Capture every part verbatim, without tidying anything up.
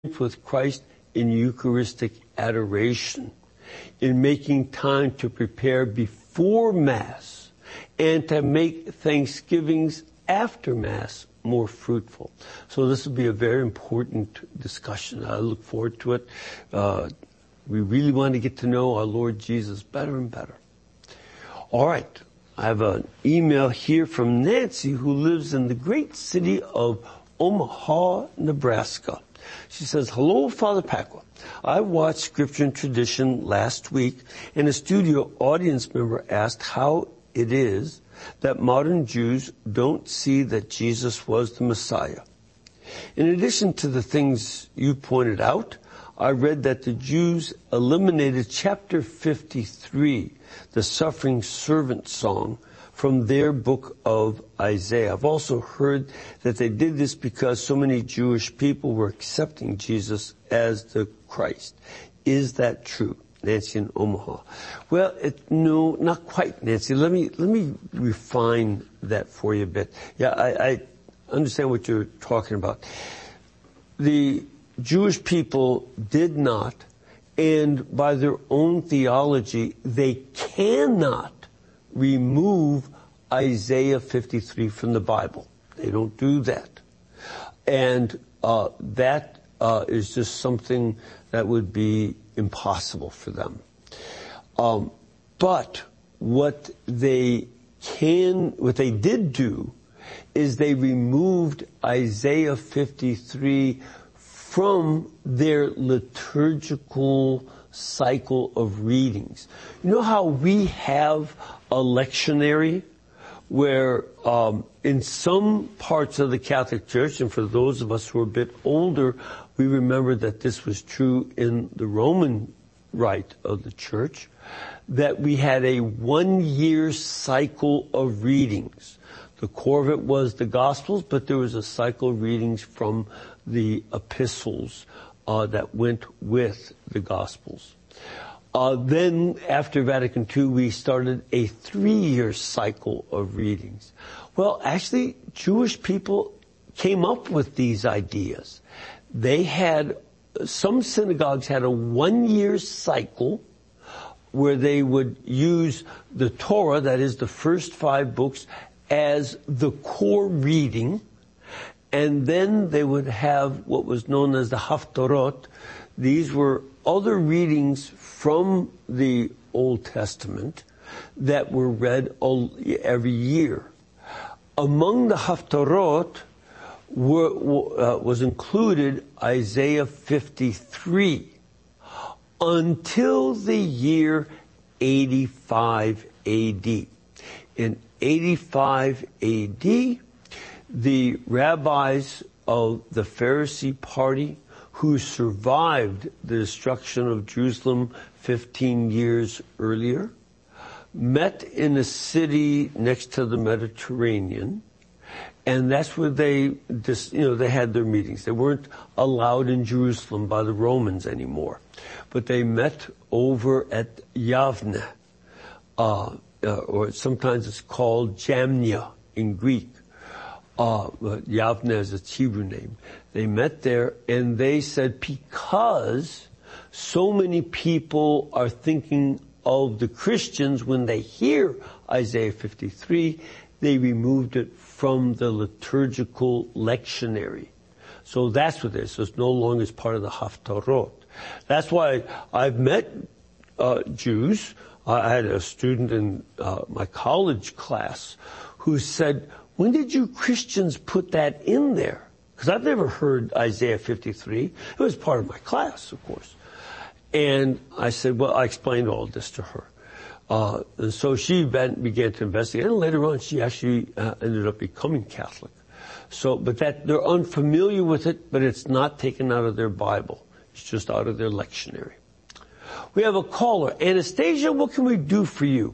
with Christ in Eucharistic adoration, in making time to prepare before Mass, and to make Thanksgivings after Mass more fruitful. So this will be a very important discussion. I look forward to it. Uh, we really want to get to know our Lord Jesus better and better. All right. I have an email here from Nancy, who lives in the great city of Omaha, Nebraska. She says, hello, Father Pacwa. I watched Scripture and Tradition last week, and a studio audience member asked how it is that modern Jews don't see that Jesus was the Messiah. In addition to the things you pointed out, I read that the Jews eliminated chapter fifty-three, the suffering servant song, from their book of Isaiah. I've also heard that they did this because so many Jewish people were accepting Jesus as the Christ. Is that true? Nancy in Omaha. Well, it, no, not quite, Nancy. Let me let me refine that for you a bit. Yeah, I, I understand what you're talking about. The Jewish people did not, and by their own theology, they cannot remove Isaiah fifty-three from the Bible. They don't do that. And uh, that uh, is just something that would be impossible for them. Um, but what they can, what they did do is they removed Isaiah fifty-three from their liturgical cycle of readings. You know how we have a lectionary where um, in some parts of the Catholic Church, and for those of us who are a bit older, we remember that this was true in the Roman rite of the Church, that we had a one-year cycle of readings. The core of it was the Gospels, but there was a cycle of readings from the epistles uh, that went with the Gospels. Uh, then, after Vatican Two, we started a three-year cycle of readings. Well, actually, Jewish people came up with these ideas. They had, some synagogues had a one-year cycle where they would use the Torah, that is the first five books, as the core reading, and then they would have what was known as the Haftorot. These were other readings from the Old Testament that were read all, every year. Among the Haftorot were, uh, was included Isaiah fifty-three until the year eighty-five A D. In eighty-five A D, the rabbis of the Pharisee party, who survived the destruction of Jerusalem fifteen years earlier, met in a city next to the Mediterranean, and that's where they just, you know, they had their meetings. They weren't allowed in Jerusalem by the Romans anymore, but they met over at Yavne, uh, uh, or sometimes it's called Jamnia in Greek. Uh, Yavne is its Hebrew name. They met there and they said, because so many people are thinking of the Christians when they hear Isaiah fifty-three, they removed it from the liturgical lectionary. So that's what it is. So it's no longer as part of the Haftarot. That's why I've met uh, Jews. I had a student in uh, my college class who said, when did you Christians put that in there? Because I've never heard Isaiah fifty-three. It was part of my class, of course. And I said, well, I explained all this to her. Uh, and so she began to investigate. And later on, she actually uh, ended up becoming Catholic. So, but that, they're unfamiliar with it, but it's not taken out of their Bible. It's just out of their lectionary. We have a caller. Anastasia, what can we do for you?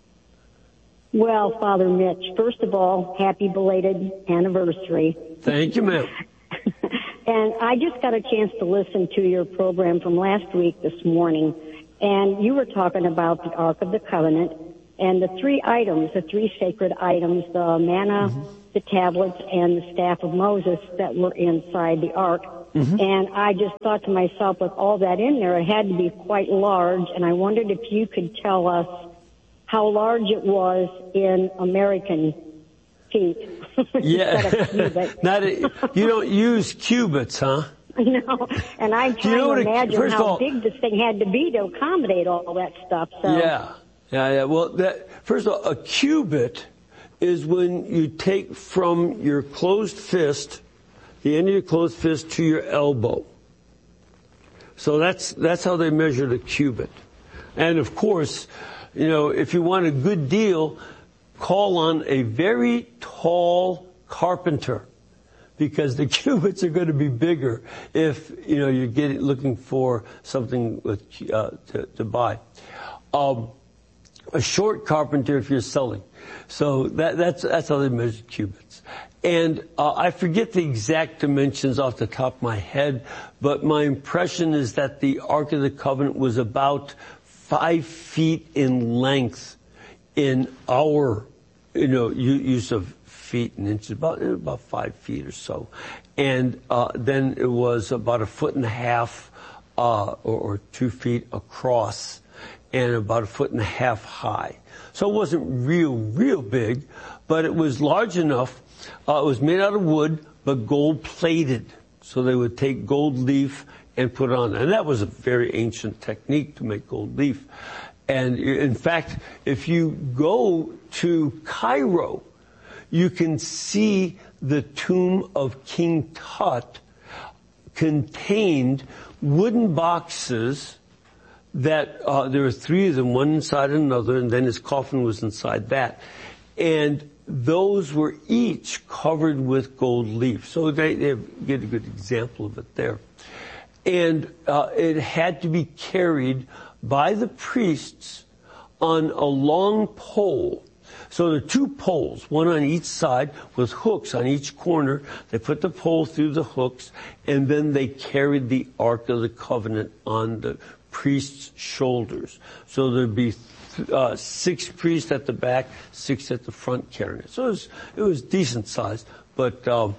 Well, Father Mitch, first of all, happy belated anniversary. Thank you, ma'am. And I just got a chance to listen to your program from last week this morning, and you were talking about the Ark of the Covenant and the three items, the three sacred items, the manna, mm-hmm. the tablets, and the staff of Moses that were inside the Ark. Mm-hmm. And I just thought to myself, with all that in there, it had to be quite large. And I wondered if you could tell us how large it was in American feet. Yeah. Not a, you don't use cubits, huh? No. And I'm trying you know to a, imagine how all, big this thing had to be to accommodate all that stuff. So. Yeah. Yeah, yeah. Well, that, first of all, a cubit is when you take from your closed fist, the end of your closed fist, to your elbow. So that's, that's how they measure the cubit. And of course, you know, if you want a good deal, call on a very tall carpenter, because the cubits are going to be bigger if, you know, you're getting, looking for something with, uh, to, to buy. Um, a short carpenter if you're selling. So that, that's, that's how they measure cubits. And, uh, I forget the exact dimensions off the top of my head, but my impression is that the Ark of the Covenant was about five feet in length in our, you know, use of feet and inches, about, about five feet or so. And, uh, then it was about a foot and a half, uh, or, or two feet across and about a foot and a half high. So it wasn't real, real big, but it was large enough. Uh, it was made out of wood, but gold plated. So they would take gold leaf and put it on. And that was a very ancient technique to make gold leaf. And in fact, if you go to Cairo, you can see the tomb of King Tut contained wooden boxes that, uh, there were three of them, one inside another, and then his coffin was inside that. And those were each covered with gold leaf. So they, they get a good example of it there. And, uh, it had to be carried by the priests on a long pole. So there are two poles, one on each side with hooks on each corner. They put the pole through the hooks, and then they carried the Ark of the Covenant on the priest's shoulders. So there'd be uh, six priests at the back, six at the front carrying it. So it was, it was decent sized, but um,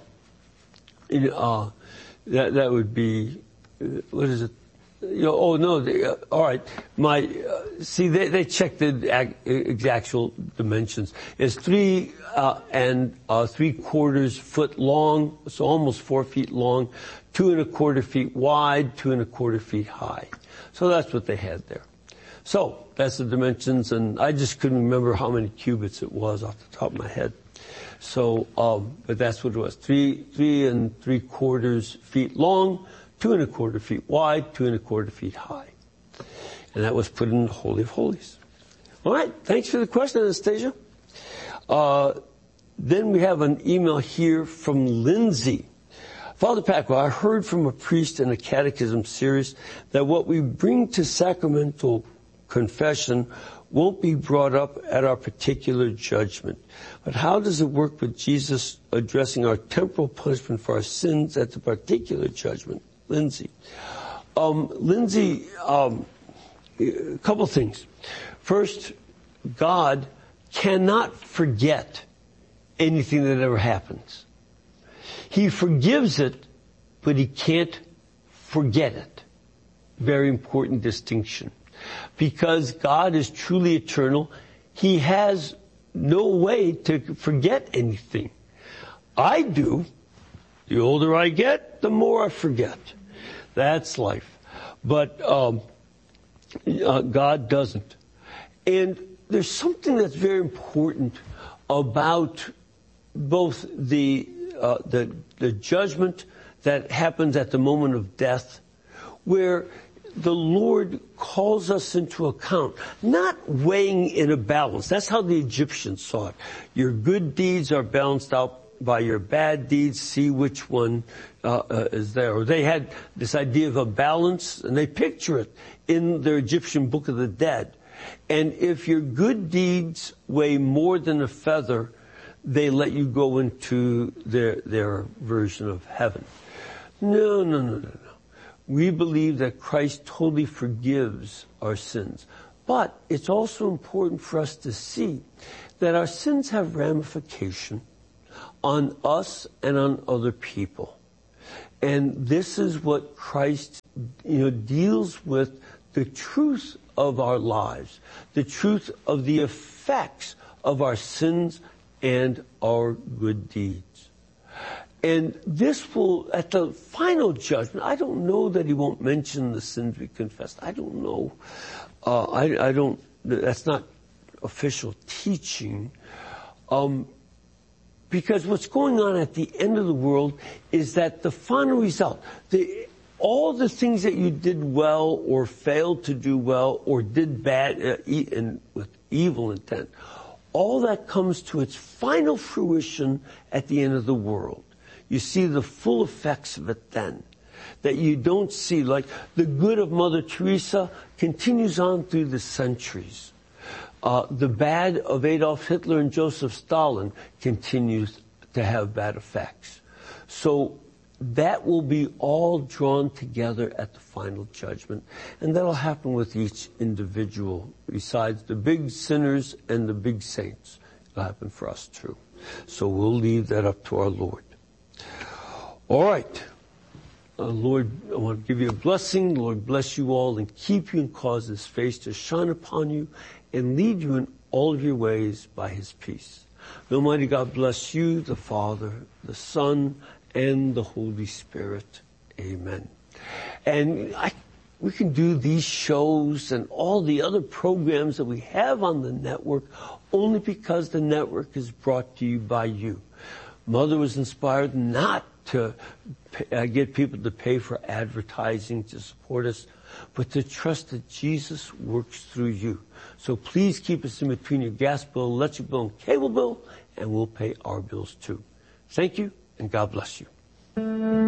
it, uh, that that would be uh, what is it? You know, oh no, they, uh, all right. My, uh, see, they, they checked the ag- actual dimensions. It's three, uh, and, uh, three quarters foot long, so almost four feet long, two and a quarter feet wide, two and a quarter feet high. So that's what they had there. So, that's the dimensions, and I just couldn't remember how many cubits it was off the top of my head. So, um, but that's what it was. Three, three and three quarters feet long, two and a quarter feet wide, two and a quarter feet high. And that was put in the Holy of Holies. All right. Thanks for the question, Anastasia. Uh, then we have an email here from Lindsay. Father Paco, I heard from a priest in a catechism series that what we bring to sacramental confession won't be brought up at our particular judgment. But how does it work with Jesus addressing our temporal punishment for our sins at the particular judgment? Lindsay. Um, Lindsay, um, a couple things. First, God cannot forget anything that ever happens. He forgives it, but he can't forget it. Very important distinction. Because God is truly eternal, he has no way to forget anything. I do. The older I get, the more I forget. That's life. But um, uh, God doesn't. And there's something that's very important about both the uh, the the judgment that happens at the moment of death, where the Lord calls us into account, not weighing in a balance. That's how the Egyptians saw it. Your good deeds are balanced out by your bad deeds, see which one uh, uh, is there. Or they had this idea of a balance, and they picture it in their Egyptian Book of the Dead. And if your good deeds weigh more than a feather, they let you go into their their version of heaven. No, no, no, no, no. We believe that Christ totally forgives our sins. But it's also important for us to see that our sins have ramification on us and on other people. And this is what Christ, you know, deals with, the truth of our lives, the truth of the effects of our sins and our good deeds. And this will, at the final judgment, I don't know that he won't mention the sins we confessed. I don't know. Uh, I, I don't, that's not official teaching. Um, because what's going on at the end of the world is that the final result, the, all the things that you did well or failed to do well or did bad uh, e- and with evil intent, all that comes to its final fruition at the end of the world. You see the full effects of it then, that you don't see. Like the good of Mother Teresa continues on through the centuries. Uh, the bad of Adolf Hitler and Joseph Stalin continues to have bad effects. So that will be all drawn together at the final judgment. And that'll happen with each individual. Besides the big sinners and the big saints, it'll happen for us too. So we'll leave that up to our Lord. All right. Uh, Lord, I want to give you a blessing. Lord, bless you all and keep you and cause his face to shine upon you and lead you in all of your ways by his peace. May Almighty God bless you, the Father, the Son, and the Holy Spirit. Amen. And I, we can do these shows and all the other programs that we have on the network only because the network is brought to you by you. Mother was inspired not to pay, uh, get people to pay for advertising to support us, but to trust that Jesus works through you. So please keep us in between your gas bill, electric bill, and cable bill, and we'll pay our bills too. Thank you, and God bless you.